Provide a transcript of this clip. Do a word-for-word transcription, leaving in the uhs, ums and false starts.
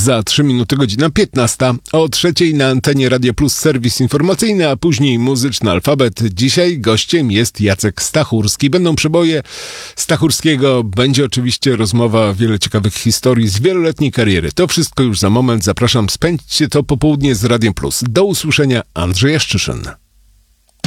Za trzy minuty godzina piętnasta. O trzeciej na antenie Radia Plus serwis informacyjny, a później muzyczny alfabet. Dzisiaj gościem jest Jacek Stachurski. Będą przeboje Stachurskiego. Będzie oczywiście rozmowa, wiele ciekawych historii z wieloletniej kariery. To wszystko już za moment. Zapraszam, spędźcie to popołudnie z Radiem Plus. Do usłyszenia, Andrzej Jaszczyszyn.